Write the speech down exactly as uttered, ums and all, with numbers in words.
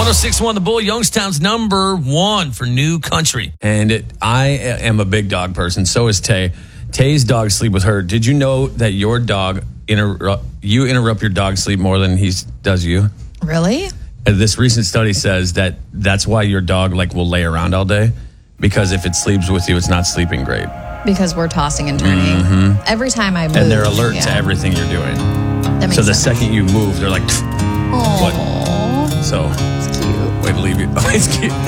oh six point one The Bull, Youngstown's number one for new country. And it, I am a big dog person. So is Tay. Tay's dogs sleep with her. Did you know that your dog, interrupt, you interrupt your dog's sleep more than he does you? Really? And this recent study says that that's why your dog like will lay around all day. Because if it sleeps with you, it's not sleeping great. Because we're tossing and turning. Mm-hmm. Every time I move. And they're alert yeah. to everything you're doing. That makes so the sense. second you move, they're like, Aww. what? So, It's cute. way to leave you. Oh, it's cute.